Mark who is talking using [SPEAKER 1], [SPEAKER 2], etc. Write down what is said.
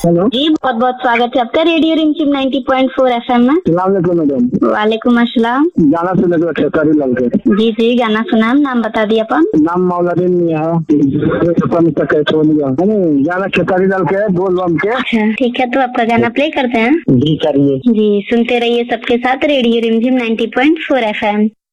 [SPEAKER 1] Hello
[SPEAKER 2] जी, बहुत बहुत स्वागत है आपका रेडियो रिमझिम 90.4 एफएम में।
[SPEAKER 1] सलामकुम मैडम।
[SPEAKER 2] वालेकुम अस्सलाम।
[SPEAKER 1] गाना सुने के खेसारी लाल के।
[SPEAKER 2] जी जी, गाना सुना, नाम बता दिया अपन।
[SPEAKER 1] नाम मौलादीन मियां है। गाना खेसारी लाल के बोल बम के।
[SPEAKER 2] अच्छा ठीक है, तो आपका गाना प्ले करते हैं।
[SPEAKER 1] जी करिए।
[SPEAKER 2] जी, सुनते रहिए सबके साथ रेडियो रिमझिम 90.4 एफएम।